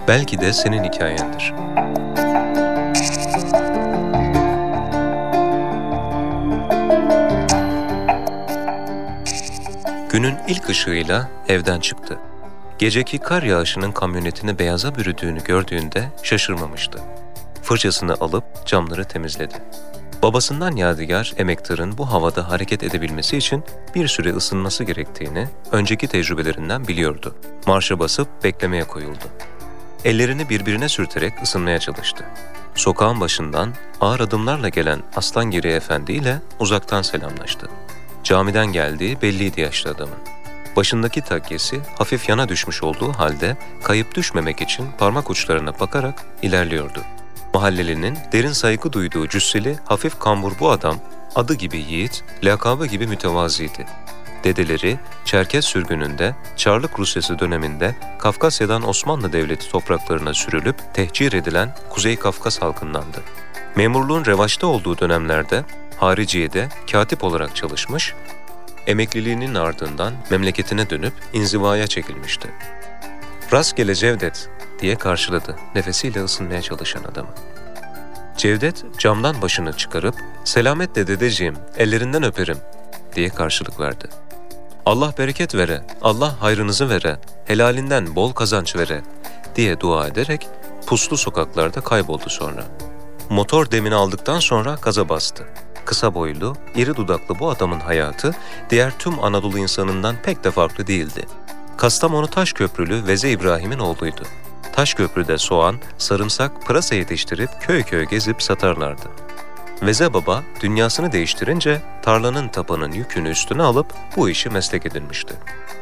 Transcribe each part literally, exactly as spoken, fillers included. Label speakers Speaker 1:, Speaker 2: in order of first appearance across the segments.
Speaker 1: belki de senin hikayendir. Günün ilk ışığıyla evden çıktı. Geceki kar yağışının kamyonetini beyaza bürüdüğünü gördüğünde şaşırmamıştı. Fırçasını alıp camları temizledi. Babasından yadigar emektarın bu havada hareket edebilmesi için bir süre ısınması gerektiğini önceki tecrübelerinden biliyordu. Marşa basıp beklemeye koyuldu. Ellerini birbirine sürterek ısınmaya çalıştı. Sokağın başından ağır adımlarla gelen Aslangiri Efendi ile uzaktan selamlaştı. Camiden geldiği belliydi yaşlı adamın. Başındaki takkesi hafif yana düşmüş olduğu halde kayıp düşmemek için parmak uçlarına bakarak ilerliyordu. Mahallelinin derin saygı duyduğu cüsseli, hafif kambur bu adam, adı gibi yiğit, lakabı gibi mütevaziydi. Dedeleri, Çerkez sürgününde, Çarlık Rusyası döneminde Kafkasya'dan Osmanlı Devleti topraklarına sürülüp tehcir edilen Kuzey Kafkas halkındandı. Memurluğun revaçta olduğu dönemlerde hariciyede katip olarak çalışmış, emekliliğinin ardından memleketine dönüp inzivaya çekilmişti. "Rastgele Cevdet," diye karşıladı nefesiyle ısınmaya çalışan adamı. Cevdet camdan başını çıkarıp "Selametle dedeciğim, ellerinden öperim," diye karşılık verdi. "Allah bereket vere, Allah hayrınızı vere, helalinden bol kazanç vere," diye dua ederek puslu sokaklarda kayboldu sonra. Motor demini aldıktan sonra gaza bastı. Kısa boylu, iri dudaklı bu adamın hayatı diğer tüm Anadolu insanından pek de farklı değildi. Kastamonu Taşköprülü Veze İbrahim'in oğluydu. Taşköprü'de soğan, sarımsak, pırasa yetiştirip köy köy gezip satarlardı. Veze Baba dünyasını değiştirince tarlanın tapanın yükünü üstüne alıp bu işi meslek edinmişti.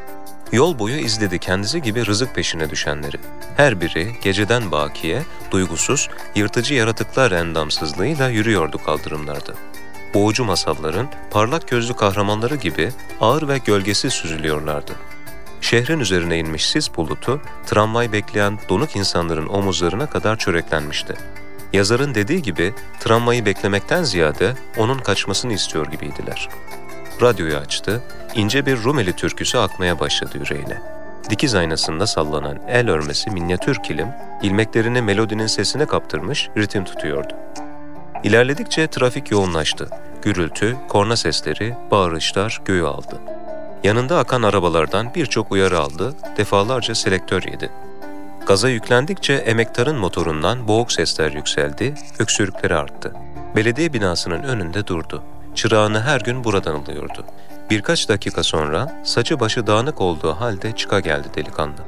Speaker 1: Yol boyu izledi kendisi gibi rızık peşine düşenleri. Her biri geceden bakiye, duygusuz, yırtıcı yaratıklar endamsızlığıyla yürüyordu kaldırımlarda. Boğucu masalların parlak gözlü kahramanları gibi ağır ve gölgesiz süzülüyorlardı. Şehrin üzerine inmiş sis bulutu, tramvay bekleyen donuk insanların omuzlarına kadar çöreklenmişti. Yazarın dediği gibi tramvayı beklemekten ziyade onun kaçmasını istiyor gibiydiler. Radyoyu açtı, ince bir Rumeli türküsü akmaya başladı yüreğine. Dikiz aynasında sallanan el örmesi minyatür kilim, ilmeklerini melodinin sesine kaptırmış ritim tutuyordu. İlerledikçe trafik yoğunlaştı. Gürültü, korna sesleri, bağırışlar göğü aldı. Yanında akan arabalardan birçok uyarı aldı, defalarca selektör yedi. Gaza yüklendikçe emektarın motorundan boğuk sesler yükseldi, öksürükleri arttı. Belediye binasının önünde durdu. Çırağını her gün buradan alıyordu. Birkaç dakika sonra saçı başı dağınık olduğu halde çıka geldi delikanlı.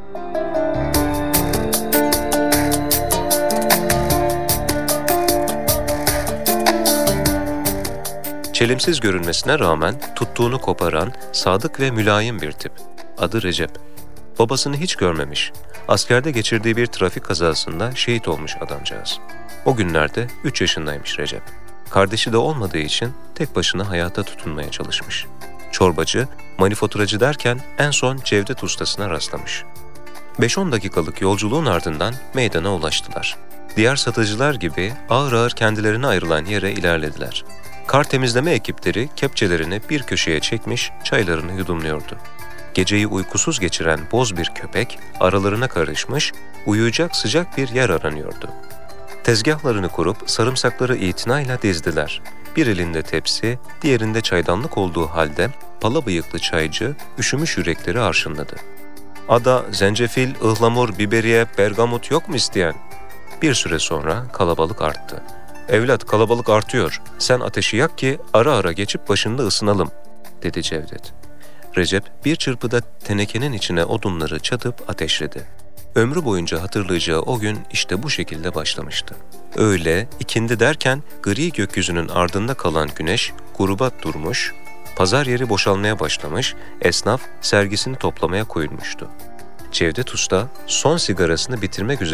Speaker 1: Çelimsiz görünmesine rağmen tuttuğunu koparan, sadık ve mülayim bir tip. Adı Recep. Babasını hiç görmemiş. Askerde geçirdiği bir trafik kazasında şehit olmuş adamcağız. O günlerde üç yaşındaymış Recep. Kardeşi de olmadığı için tek başına hayata tutunmaya çalışmış. Çorbacı, manifaturacı derken en son Cevdet ustasına rastlamış. beş on dakikalık yolculuğun ardından meydana ulaştılar. Diğer satıcılar gibi ağır ağır kendilerine ayrılan yere ilerlediler. Kar temizleme ekipleri kepçelerini bir köşeye çekmiş, çaylarını yudumluyordu. Geceyi uykusuz geçiren boz bir köpek aralarına karışmış, uyuyacak sıcak bir yer aranıyordu. Tezgahlarını kurup sarımsakları itinayla dizdiler. Bir elinde tepsi, diğerinde çaydanlık olduğu halde pala bıyıklı çaycı üşümüş yürekleri arşınladı. "Ada, zencefil, ıhlamur, biberiye, bergamot yok mu isteyen?" Bir süre sonra kalabalık arttı. "Evlat, kalabalık artıyor. Sen ateşi yak ki ara ara geçip başında ısınalım," dedi Cevdet. Recep bir çırpıda tenekenin içine odunları çatıp ateşledi. Ömrü boyunca hatırlayacağı o gün işte bu şekilde başlamıştı. Öğle, ikindi derken gri gökyüzünün ardında kalan güneş gruba durmuş, pazar yeri boşalmaya başlamış, esnaf sergisini toplamaya koyulmuştu. Cevdet Usta son sigarasını bitirmek üzere